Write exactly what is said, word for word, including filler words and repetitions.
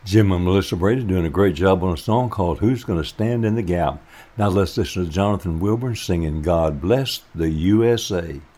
Jim and Melissa Brady doing a great job on a song called Who's Gonna Stand in the Gap. Now let's listen to Jonathan Wilburn singing God Bless the U S A.